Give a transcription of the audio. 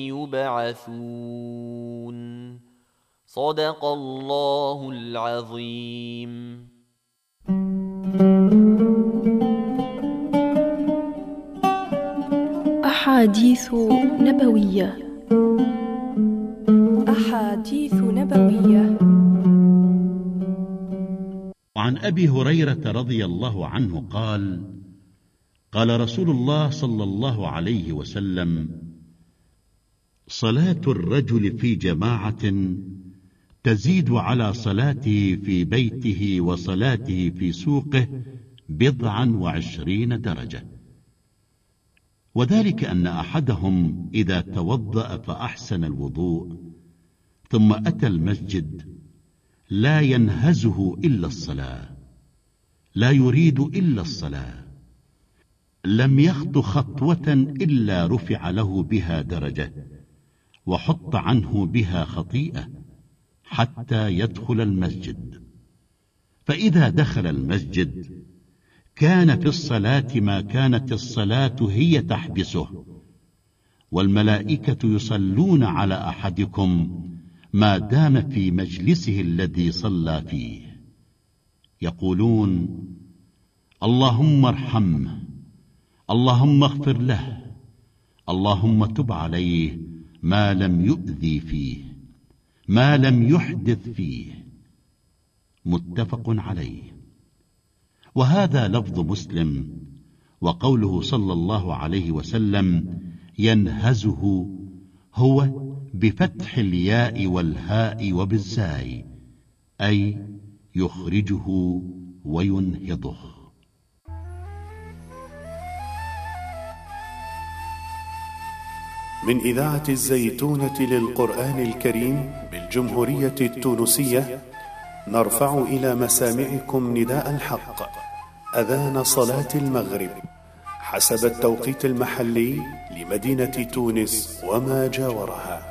يبعثون. صدق الله العظيم. أحاديث نبوية. أحاديث نبوية. وعن أبي هريرة رضي الله عنه قال: قال رسول الله صلى الله عليه وسلم: صلاة الرجل في جماعة تزيد على صلاته في بيته وصلاته في سوقه 27 درجة. وذلك أن أحدهم إذا توضأ فأحسن الوضوء ثم أتى المسجد لا ينهزه إلا الصلاة، لا يريد إلا الصلاة، لم يخط خطوة إلا رفع له بها درجة وحط عنه بها خطيئة حتى يدخل المسجد. فإذا دخل المسجد كان في الصلاة ما كانت الصلاة هي تحبسه، والملائكة يصلون على أحدكم ما دام في مجلسه الذي صلى فيه، يقولون: اللهم ارحمه، اللهم اغفر له، اللهم تب عليه ما لم يؤذي فيه، ما لم يحدث فيه. متفق عليه. وهذا لفظ مسلم. وقوله صلى الله عليه وسلم ينهزه هو بفتح الياء والهاء وبالزاي، أي يخرجه وينهضه. من إذاعة الزيتونة للقرآن الكريم بالجمهورية التونسية، نرفع إلى مسامعكم نداء الحق، أذان صلاة المغرب حسب التوقيت المحلي لمدينة تونس وما جاورها.